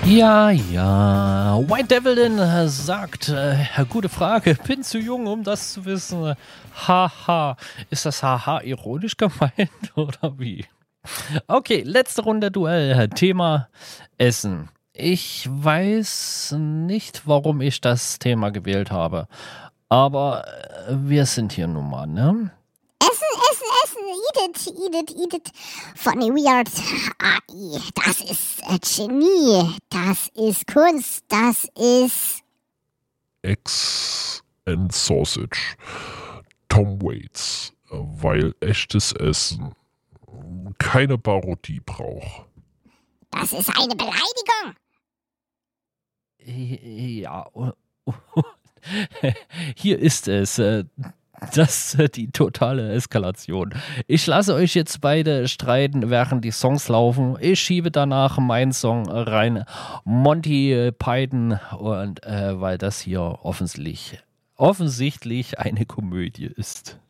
Ja. White Devil sagt, gute Frage, bin zu jung, um das zu wissen. Haha. Ist das Haha ironisch gemeint oder wie? Okay, letzte Runde Duell. Thema Essen. Ich weiß nicht, warum ich das Thema gewählt habe. Aber wir sind hier nun mal, ne? Essen. Eat it. Funny, weird. AI. Das ist Genie. Das ist Kunst. Das ist... Eggs and Sausage. Tom Waits. Weil echtes Essen keine Parodie braucht. Das ist eine Beleidigung. Ja. Hier ist es. Das ist die totale Eskalation. Ich lasse euch jetzt beide streiten, während die Songs laufen. Ich schiebe danach meinen Song rein. Monty Python. Und weil das hier offensichtlich eine Komödie ist.